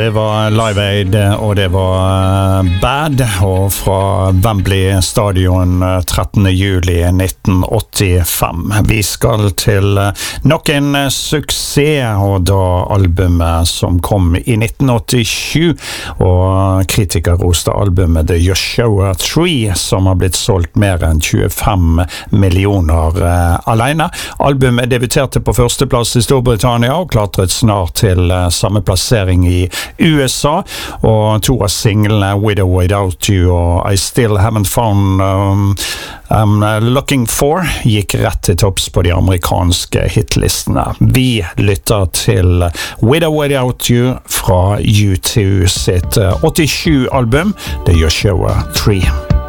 Det var Live Aid, og det var Bad, og fra Wembley Stadion 13. juli 1985. Vi skal til nok en suksess, og da albumet som kom i 1987, og kritikerroste albumet The Joshua Tree, som har blitt solgt mer enn 25 millioner alene. Albumet debuterte på førsteplass i Storbritannia, og klatret snart til samme plassering i USA, og to av singlene With or Without You og I Still Haven't Found I'm Looking For gikk rett til topps på de amerikanske hitlistene. Vi lytter til With or Without You fra U2 sitt 87-album The Joshua Tree.